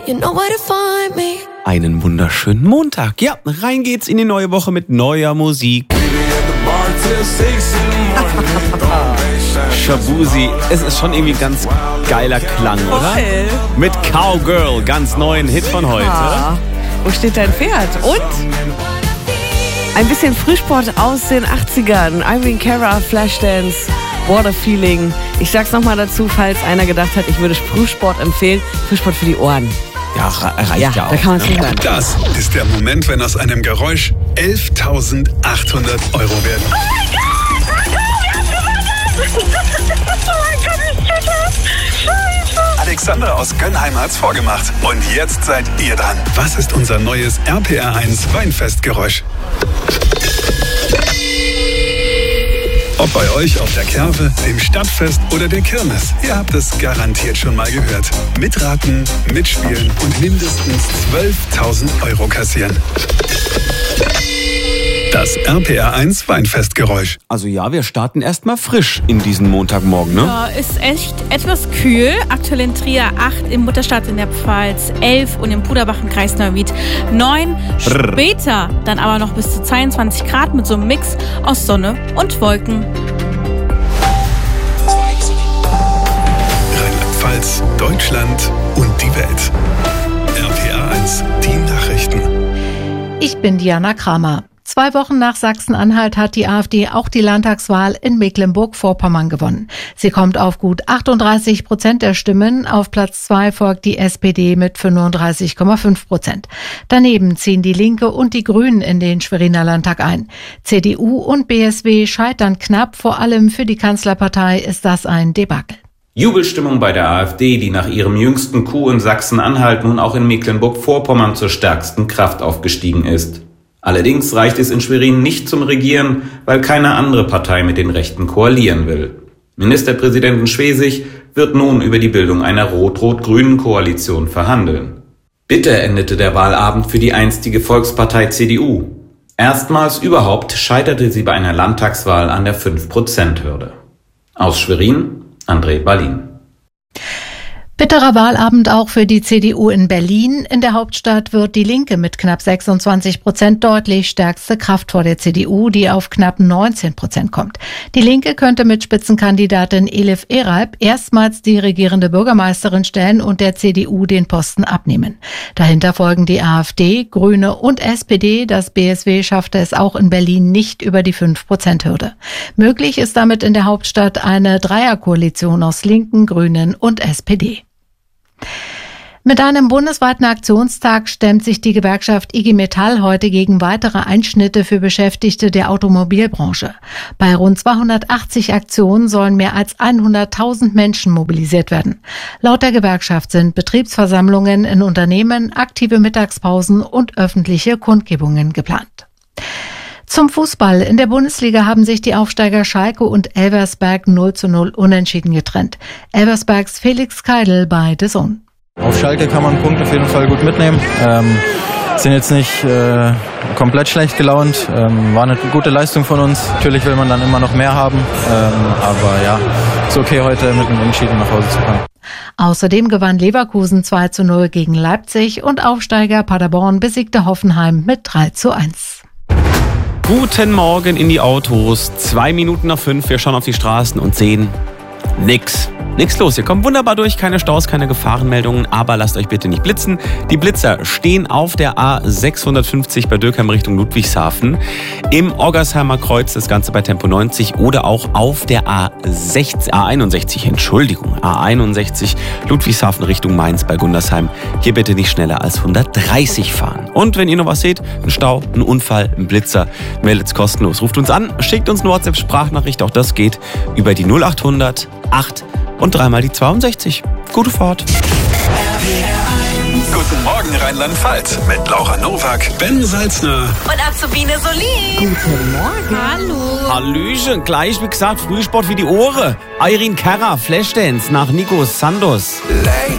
You know where to find me. Einen wunderschönen Montag. Ja, rein geht's in die neue Woche mit neuer Musik. Shabuzi, es ist schon irgendwie ein ganz geiler Klang, oder? Voll. Mit Cowgirl, ganz neuen Hit von heute. Ah, wo steht dein Pferd? Und ein bisschen Frühsport aus den 80ern. Irene Cara, Flashdance, Water Feeling. Ich sag's nochmal dazu, falls einer gedacht hat, ich würde Frühsport empfehlen. Frühsport für die Ohren. Ja, reicht ja auch. Da kann man es nicht hören. Das ist der Moment, wenn aus einem Geräusch 11.800 Euro werden. Alexandra aus Gönnheim hat's vorgemacht. Und jetzt seid ihr dran. Was ist unser neues RPR1 Weinfestgeräusch? Ob bei euch auf der Kerwe, dem Stadtfest oder der Kirmes. Ihr habt es garantiert schon mal gehört. Mitraten, mitspielen und mindestens 12.000 Euro kassieren. Das RPR1 Weinfestgeräusch. Also ja, wir starten erstmal frisch in diesen Montagmorgen, ne? Ja, ist echt etwas kühl. Aktuell in Trier 8, im Mutterstadt in der Pfalz 11 und im Puderbach im Kreis Neuwied 9. Später dann aber noch bis zu 22 Grad mit so einem Mix aus Sonne und Wolken. Rheinland-Pfalz, Deutschland und die Welt. RPR1, die Nachrichten. Ich bin Diana Kramer. 2 Wochen nach Sachsen-Anhalt hat die AfD auch die Landtagswahl in Mecklenburg-Vorpommern gewonnen. Sie kommt auf gut 38% der Stimmen. Auf Platz 2 folgt die SPD mit 35,5%. Daneben ziehen die Linke und die Grünen in den Schweriner Landtag ein. CDU und BSW scheitern knapp. Vor allem für die Kanzlerpartei ist das ein Debakel. Jubelstimmung bei der AfD, die nach ihrem jüngsten Coup in Sachsen-Anhalt nun auch in Mecklenburg-Vorpommern zur stärksten Kraft aufgestiegen ist. Allerdings reicht es in Schwerin nicht zum Regieren, weil keine andere Partei mit den Rechten koalieren will. Ministerpräsidentin Schwesig wird nun über die Bildung einer rot-rot-grünen Koalition verhandeln. Bitter endete der Wahlabend für die einstige Volkspartei CDU. Erstmals überhaupt scheiterte sie bei einer Landtagswahl an der 5%-Hürde. Aus Schwerin, André Ballin. Bitterer Wahlabend auch für die CDU in Berlin. In der Hauptstadt wird die Linke mit knapp 26% deutlich stärkste Kraft vor der CDU, die auf knapp 19% kommt. Die Linke könnte mit Spitzenkandidatin Elif Eralp erstmals die regierende Bürgermeisterin stellen und der CDU den Posten abnehmen. Dahinter folgen die AfD, Grüne und SPD. Das BSW schaffte es auch in Berlin nicht über die 5%-Hürde. Möglich ist damit in der Hauptstadt eine Dreierkoalition aus Linken, Grünen und SPD. Mit einem bundesweiten Aktionstag stemmt sich die Gewerkschaft IG Metall heute gegen weitere Einschnitte für Beschäftigte der Automobilbranche. Bei rund 280 Aktionen sollen mehr als 100.000 Menschen mobilisiert werden. Laut der Gewerkschaft sind Betriebsversammlungen in Unternehmen, aktive Mittagspausen und öffentliche Kundgebungen geplant. Zum Fußball. In der Bundesliga haben sich die Aufsteiger Schalke und Elversberg 0:0 unentschieden getrennt. Elversbergs Felix Keidel bei DAZN. Auf Schalke kann man einen Punkt auf jeden Fall gut mitnehmen. Sind jetzt nicht komplett schlecht gelaunt. War eine gute Leistung von uns. Natürlich will man dann immer noch mehr haben. Aber ja, ist okay, heute mit einem Unentschieden nach Hause zu kommen. Außerdem gewann Leverkusen 2:0 gegen Leipzig und Aufsteiger Paderborn besiegte Hoffenheim mit 3:1. Guten Morgen in die Autos. 2 Minuten nach 5. Wir schauen auf die Straßen und sehen nix. Nichts los. Ihr kommt wunderbar durch. Keine Staus, keine Gefahrenmeldungen. Aber lasst euch bitte nicht blitzen. Die Blitzer stehen auf der A650 bei Dürkheim Richtung Ludwigshafen. Im Oggersheimer Kreuz, das Ganze bei Tempo 90. Oder auch auf der A61 Ludwigshafen Richtung Mainz bei Gundersheim. Hier bitte nicht schneller als 130 fahren. Und wenn ihr noch was seht, ein Stau, ein Unfall, ein Blitzer, meldet's kostenlos. Ruft uns an, schickt uns eine WhatsApp-Sprachnachricht. Auch das geht über die 0800 8 und 3 die 62. Gute Fahrt. Guten Morgen Rheinland-Pfalz mit Laura Nowak, Ben Salzner Und Azubine Solin. Guten Morgen. Hallo. Hallöchen, gleich wie gesagt, Frühsport für die Ohren. Irene Cara, Flashdance nach Nico Santos. Late